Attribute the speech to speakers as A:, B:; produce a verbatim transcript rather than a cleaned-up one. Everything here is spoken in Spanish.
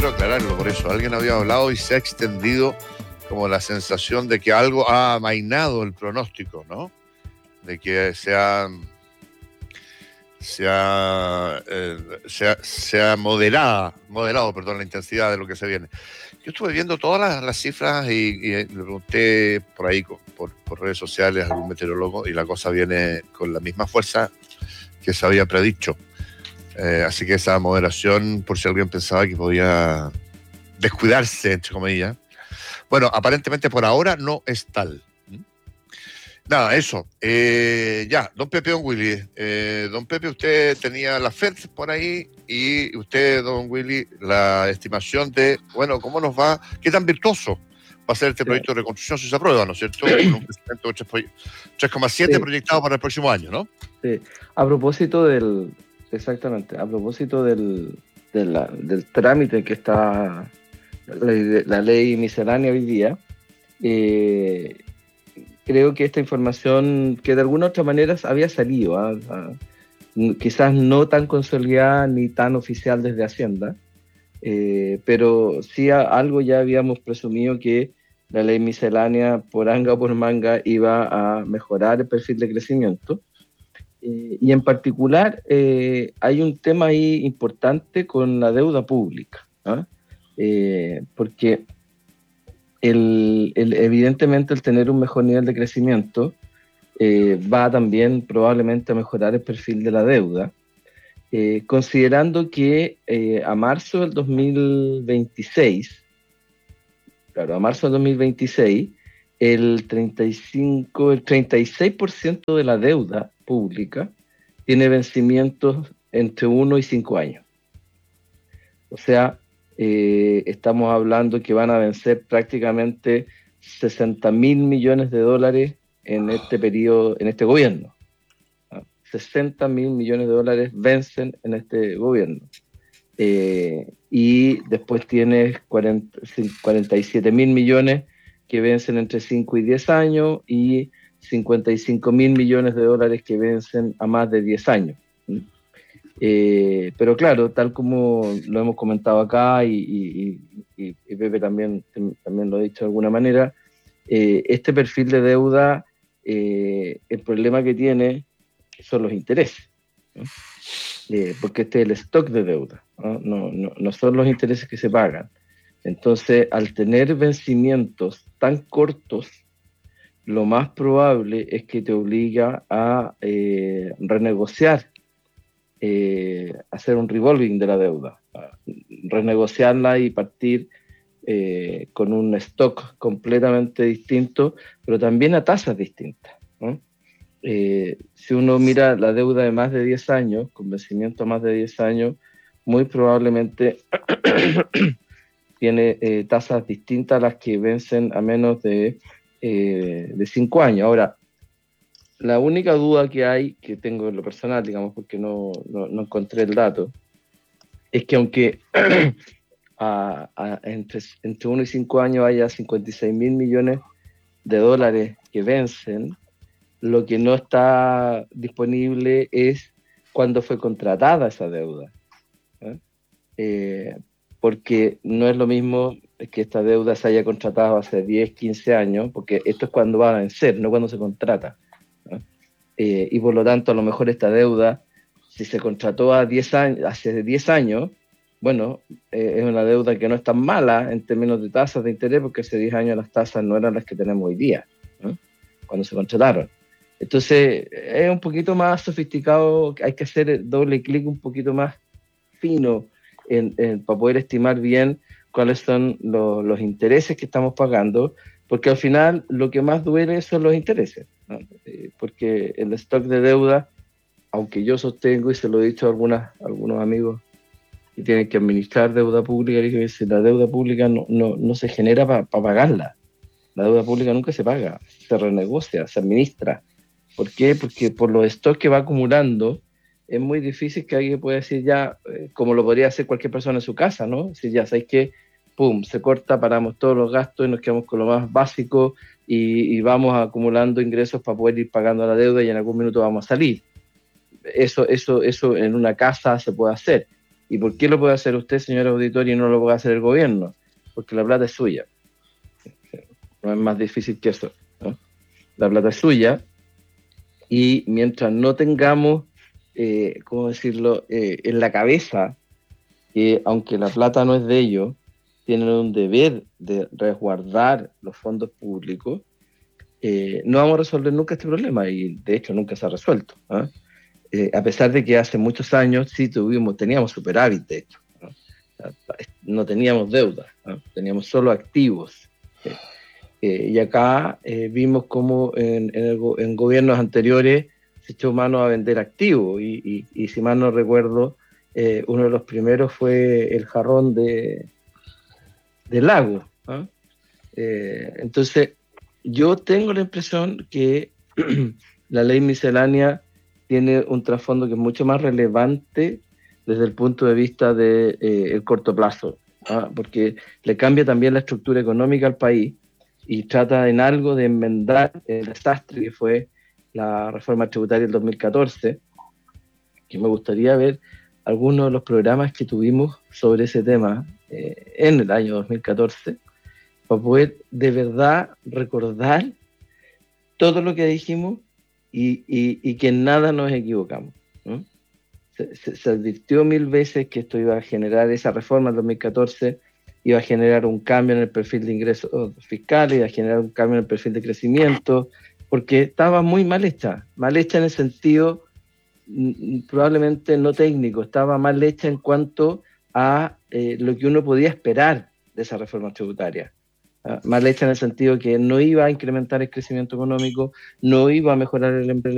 A: quiero aclararlo por eso. Alguien había hablado y se ha extendido como la sensación de que algo ha amainado el pronóstico, ¿no? De que se ha, se ha, eh, se ha, se ha moderada, moderado, perdón, la intensidad de lo que se viene. Yo estuve viendo todas las, las cifras y, y le pregunté por ahí, por, por redes sociales, a algún meteorólogo, y la cosa viene con la misma fuerza que se había predicho. Eh, así que esa moderación, por si alguien pensaba que podía descuidarse, entre comillas, bueno, aparentemente por ahora no es tal. Nada, eso. Eh, ya, don Pepe, don Willy. Eh, don Pepe, usted tenía la F E D por ahí y usted, don Willy, la estimación de, bueno, cómo nos va, qué tan virtuoso va a ser este proyecto de reconstrucción si se aprueba, ¿no es cierto? Con un crecimiento de tres coma siete sí. proyectado para el próximo año, ¿no?
B: Sí. A propósito del, exactamente, a propósito del, de la, del trámite que está la, la ley miscelánea hoy día, eh, creo que esta información que de alguna otra manera había salido, ¿eh? uh, quizás no tan consolidada ni tan oficial desde Hacienda, eh, pero sí a, algo ya habíamos presumido que la ley miscelánea por anga o por manga iba a mejorar el perfil de crecimiento. Eh, y en particular eh, hay un tema ahí importante con la deuda pública, ¿eh? Eh, porque El, el, evidentemente el tener un mejor nivel de crecimiento eh, va también probablemente a mejorar el perfil de la deuda, eh, considerando que eh, a marzo del dos mil veintiséis, claro, a marzo del dos mil veintiséis, el treinta y cinco, el treinta y seis por ciento de la deuda pública tiene vencimientos entre uno y cinco años. O sea, Eh, estamos hablando que van a vencer prácticamente sesenta mil millones de dólares en este periodo, en este gobierno. ¿No? sesenta mil millones de dólares vencen en este gobierno. Eh, y después tienes cuarenta, cuarenta y siete mil millones que vencen entre cinco y diez años y cincuenta y cinco mil millones de dólares que vencen a más de diez años. ¿Sí? Eh, pero claro, tal como lo hemos comentado acá y, y, y, y Pepe también, también lo ha dicho de alguna manera, eh, este perfil de deuda, eh, el problema que tiene son los intereses, ¿no? Eh, porque este es el stock de deuda, ¿no? No, no, no son los intereses que se pagan. Entonces, al tener vencimientos tan cortos, lo más probable es que te obliga a eh, renegociar, Eh, hacer un revolving de la deuda, renegociarla y partir eh, con un stock completamente distinto, pero también a tasas distintas, ¿no? Eh, si uno mira la deuda de más de diez años, con vencimiento a más de diez años, muy probablemente tiene eh, tasas distintas a las que vencen a menos de, eh, de cinco años. Ahora, la única duda que hay, que tengo en lo personal, digamos, porque no, no, no encontré el dato, es que aunque a, a, entre, entre uno y cinco años haya cincuenta y seis mil millones de dólares que vencen, lo que no está disponible es cuándo fue contratada esa deuda, ¿eh? Eh, porque no es lo mismo que esta deuda se haya contratado hace diez, quince años, porque esto es cuando va a vencer, no cuando se contrata. Eh, y por lo tanto a lo mejor esta deuda, si se contrató a diez años, hace diez años, bueno, eh, es una deuda que no es tan mala en términos de tasas de interés, porque hace diez años las tasas no eran las que tenemos hoy día, ¿no? Cuando se contrataron. Entonces es un poquito más sofisticado, hay que hacer el doble clic un poquito más fino en, en, para poder estimar bien cuáles son los, los intereses que estamos pagando, porque al final lo que más duele son los intereses, ¿no? Eh, porque el stock de deuda, aunque yo sostengo, y se lo he dicho a algunas, algunos amigos que tienen que administrar deuda pública, y que la deuda pública no, no, no se genera para pa pagarla. La deuda pública nunca se paga, se renegocia, se administra. ¿Por qué? Porque por los stocks que va acumulando, es muy difícil que alguien pueda decir ya, eh, como lo podría hacer cualquier persona en su casa, ¿no? Si ya sabéis que pum, se corta, paramos todos los gastos y nos quedamos con lo más básico y, y vamos acumulando ingresos para poder ir pagando la deuda y en algún minuto vamos a salir. Eso, eso, eso en una casa se puede hacer, ¿Y por qué lo puede hacer usted, señor auditor, y no lo puede hacer el gobierno? Porque la plata es suya. No es más difícil que eso, ¿no? La plata es suya, y mientras no tengamos, eh, ¿cómo decirlo?, eh, en la cabeza que aunque la plata no es de ellos, tienen un deber de resguardar los fondos públicos, eh, no vamos a resolver nunca este problema, y de hecho nunca se ha resuelto, ¿eh? Eh, a pesar de que hace muchos años sí tuvimos, teníamos superávit, de hecho, ¿no? No teníamos deuda, ¿no? Teníamos solo activos. ¿Sí? Eh, y acá eh, vimos cómo en, en, el, en gobiernos anteriores se echó mano a vender activos, y, y, y si mal no recuerdo, eh, uno de los primeros fue el jarrón de, de Lago, ¿no? Eh, entonces, yo tengo la impresión que la ley miscelánea tiene un trasfondo que es mucho más relevante desde el punto de vista del de, eh, corto plazo, ¿ah? Porque le cambia también la estructura económica al país y trata en algo de enmendar el desastre que fue la reforma tributaria del dos mil catorce, que me gustaría ver algunos de los programas que tuvimos sobre ese tema eh, en el año dos mil catorce, para poder de verdad recordar todo lo que dijimos y, y, y que en nada nos equivocamos, ¿no? Se, se, se advirtió mil veces que esto iba a generar, esa reforma del dos mil catorce iba a generar un cambio en el perfil de ingresos fiscales, iba a generar un cambio en el perfil de crecimiento, porque estaba muy mal hecha, mal hecha en el sentido probablemente no técnico, estaba mal hecha en cuanto a eh, lo que uno podía esperar de esa reforma tributaria. Uh, mal hecha en el sentido que no iba a incrementar el crecimiento económico, no iba a mejorar el empleo